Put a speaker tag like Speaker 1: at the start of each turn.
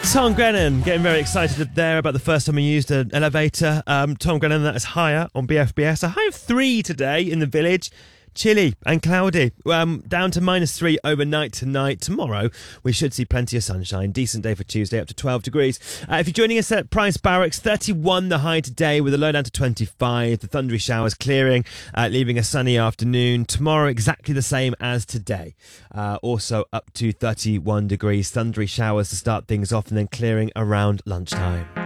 Speaker 1: Tom Grennan getting very excited there about the first time he used an elevator. Tom Grennan, that is higher on BFBS. A high of 3 today in the village. Chilly and cloudy, down to -3 overnight tonight. Tomorrow we should see plenty of sunshine. Decent day for Tuesday, up to 12 degrees. If you're joining us at Price Barracks, 31 the high today with a low down to 25. The thundery showers clearing, leaving a sunny afternoon. Tomorrow exactly the same as today. Also up to 31 degrees. Thundery showers to start things off and then clearing around lunchtime.